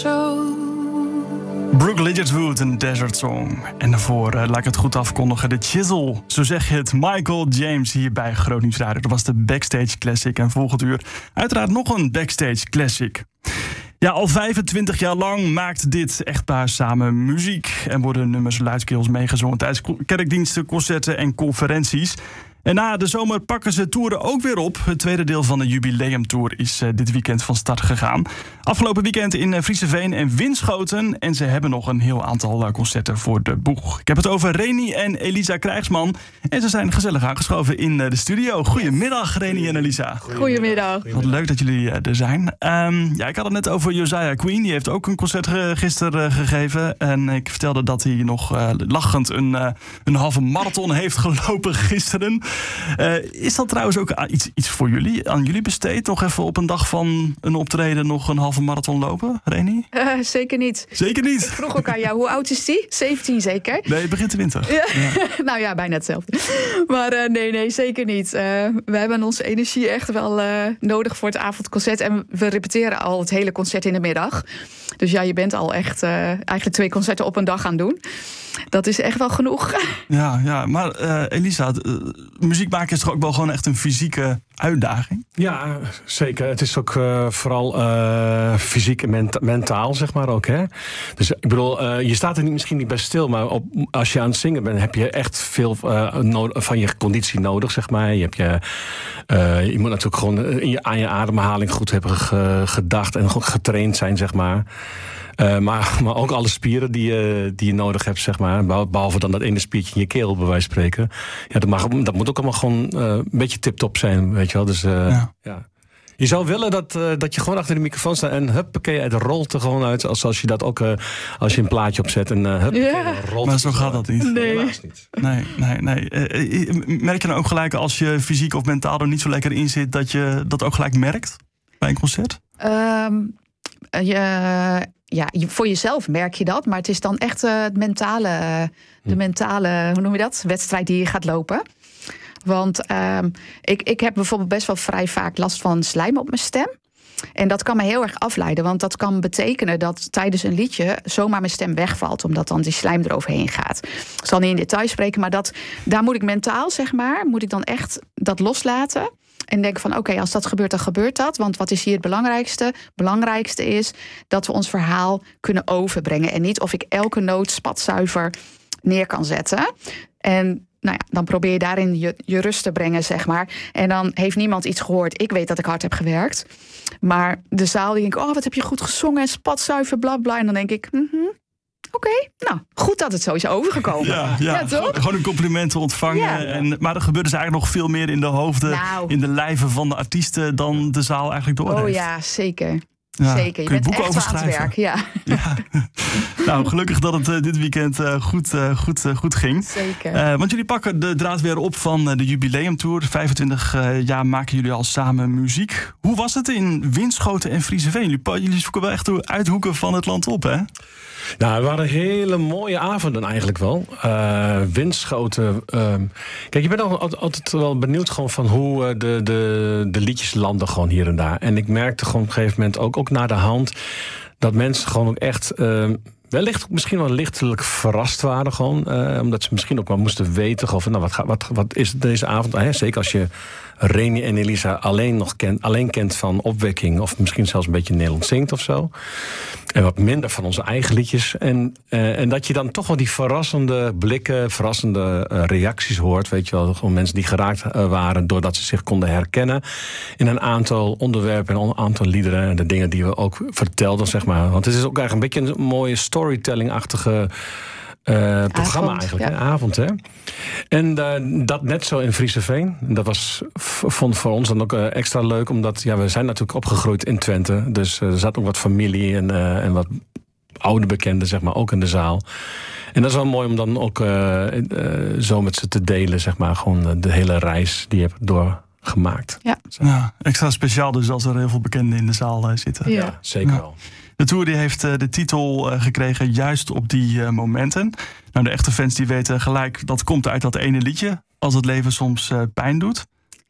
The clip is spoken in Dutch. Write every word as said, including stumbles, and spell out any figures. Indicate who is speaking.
Speaker 1: Brooke Ligertwood, een Desert Song. En daarvoor, uh, laat ik het goed afkondigen, de Chisel. Zo zeg je het, Michael James hier bij Groot Nieuws Radio. Dat was de Backstage Classic. En volgend uur uiteraard nog een Backstage Classic. Ja, al vijfentwintig jaar lang maakt dit echtpaar samen muziek. En worden nummers luidkeels meegezongen tijdens kerkdiensten, concerten en conferenties. En na de zomer pakken ze toeren ook weer op. Het tweede deel van de jubileumtour is uh, dit weekend van start gegaan. Afgelopen weekend in uh, Frieseveen en Winschoten. En ze hebben nog een heel aantal uh, concerten voor de boeg. Ik heb het over Reni en Elisa Krijgsman. En ze zijn gezellig aangeschoven in uh, de studio. Goedemiddag, Reni en Elisa.
Speaker 2: Goedemiddag.
Speaker 1: Wat leuk dat jullie uh, er zijn. Um, ja, ik had het net over Josiah Queen. Die heeft ook een concert uh, gisteren uh, gegeven. En ik vertelde dat hij nog uh, lachend een, uh, een halve marathon heeft gelopen gisteren. Uh, is dat trouwens ook iets, iets voor jullie, aan jullie besteed? Nog even op een dag van een optreden nog een halve marathon lopen, Reni?
Speaker 2: Uh, zeker niet.
Speaker 1: Zeker niet?
Speaker 2: Ik vroeg ook aan jou, hoe oud is die? zeventien zeker?
Speaker 1: Nee, begin twintig.
Speaker 2: Ja.
Speaker 1: Ja.
Speaker 2: Nou ja, bijna hetzelfde. Maar uh, nee, nee, zeker niet. Uh, we hebben onze energie echt wel uh, nodig voor het avondconcert. En we repeteren al het hele concert in de middag. Dus ja, je bent al echt uh, eigenlijk twee concerten op een dag aan doen. Dat is echt wel genoeg.
Speaker 1: Ja, ja. Maar uh, Elisa, uh, muziek maken is toch ook wel gewoon echt een fysieke uitdaging?
Speaker 3: Ja, zeker. Het is ook uh, vooral uh, fysiek en menta- mentaal, zeg maar ook. Hè? Dus ik bedoel, uh, je staat er niet, misschien niet bij stil, maar op, als je aan het zingen bent, heb je echt veel uh, nodig, van je conditie nodig, zeg maar. Je, hebt je, uh, je moet natuurlijk gewoon in je, aan je ademhaling goed hebben ge, gedacht en goed getraind zijn, zeg maar. Uh, maar, maar ook alle spieren die je, die je nodig hebt, zeg maar. Behalve dan dat ene spiertje in je keel, bij wijze van spreken. Ja, dat, mag, dat moet ook allemaal gewoon uh, een beetje tip-top zijn, weet je wel. Dus uh, ja. ja. Je zou willen dat, uh, dat je gewoon achter de microfoon staat en huppakee, het rolt er gewoon uit. Als, als je dat ook, uh, als je een plaatje opzet en uh, huppakee,
Speaker 2: ja.
Speaker 3: rolt.
Speaker 1: Maar zo gaat dat niet.
Speaker 2: Nee.
Speaker 3: Helaas niet.
Speaker 1: Nee, nee, nee. Uh, merk je dan ook gelijk als je fysiek of mentaal er niet zo lekker in zit, dat je dat ook gelijk merkt bij een concert?
Speaker 2: Um, je... Ja, voor jezelf merk je dat, maar het is dan echt uh, het mentale, uh, de mentale, hoe noem je dat, wedstrijd die je gaat lopen. Want um, ik, ik heb bijvoorbeeld best wel vrij vaak last van slijm op mijn stem. En dat kan me heel erg afleiden, want dat kan betekenen dat tijdens een liedje zomaar mijn stem wegvalt, omdat dan die slijm eroverheen gaat. Ik zal niet in detail spreken, maar dat, daar moet ik mentaal, zeg maar, moet ik dan echt dat loslaten. En denk van, oké, okay, als dat gebeurt, dan gebeurt dat. Want wat is hier het belangrijkste? Het belangrijkste is dat we ons verhaal kunnen overbrengen. En niet of ik elke noot spatzuiver neer kan zetten. En nou ja, dan probeer je daarin je, je rust te brengen, zeg maar. En dan heeft niemand iets gehoord. Ik weet dat ik hard heb gewerkt. Maar de zaal die denkt, oh, wat heb je goed gezongen. En spatzuiver, bla bla. En dan denk ik, mm-hmm. Oké, okay, nou, goed dat het zo is overgekomen.
Speaker 1: Ja, ja.
Speaker 2: ja toch?
Speaker 1: Gewoon een compliment te ontvangen.
Speaker 2: Ja.
Speaker 1: En, maar er gebeurt dus eigenlijk nog veel meer in de hoofden, nou. in de lijven van de artiesten dan de zaal eigenlijk door heeft.
Speaker 2: Oh ja, zeker.
Speaker 1: Ja,
Speaker 2: zeker. Je
Speaker 1: kun je
Speaker 2: bent
Speaker 1: boeken
Speaker 2: echt aan het werk. Ja.
Speaker 1: Ja. Nou, gelukkig dat het uh, dit weekend uh, goed, uh, goed, uh, goed ging.
Speaker 2: Zeker.
Speaker 1: Uh, want jullie pakken de draad weer op van uh, de jubileumtour. vijfentwintig uh, jaar maken jullie al samen muziek. Hoe was het in Winschoten en Frieseveen? Jullie, jullie zoeken wel echt uithoeken van het land op, hè?
Speaker 3: Nou, het waren hele mooie avonden eigenlijk wel. Uh, Winschoten. Uh, kijk, je bent altijd, altijd wel benieuwd gewoon van hoe uh, de, de, de liedjes landen gewoon hier en daar. En ik merkte gewoon op een gegeven moment ook, ook naar de hand dat mensen gewoon ook echt Uh, wellicht misschien wel lichtelijk verrast waren gewoon. Uh, omdat ze misschien ook wel moesten weten gewoon van, nou, wat, wat, wat is het deze avond? Uh, zeker als je Reni en Elisa alleen nog kent, alleen kent van opwekking, of misschien zelfs een beetje Nederlands zingt of zo. En wat minder van onze eigen liedjes. En, uh, en dat je dan toch wel die verrassende blikken, verrassende uh, reacties hoort. Weet je wel, gewoon mensen die geraakt uh, waren doordat ze zich konden herkennen in een aantal onderwerpen en een aantal liederen en de dingen die we ook vertelden, zeg maar. Want het is ook eigenlijk een beetje een mooie storytelling-achtige Uh, programma avond, eigenlijk, ja. hè? avond. Hè? En uh, dat net zo in Frieseveen. Dat was, vond voor ons dan ook uh, extra leuk, omdat ja, we zijn natuurlijk opgegroeid in Twente. Dus uh, er zat ook wat familie en, uh, en wat oude bekenden, zeg maar, ook in de zaal. En dat is wel mooi om dan ook uh, uh, zo met ze te delen, zeg maar, gewoon de hele reis die je hebt doorgemaakt.
Speaker 2: Ja.
Speaker 1: Ja, extra speciaal dus als er heel veel bekenden in de zaal uh, zitten.
Speaker 2: Ja,
Speaker 3: ja zeker ja. wel.
Speaker 1: De tour die heeft uh, de titel uh, gekregen juist op die uh, momenten. Nou, de echte fans die weten gelijk, dat komt uit dat ene liedje. Als het leven soms uh, pijn doet.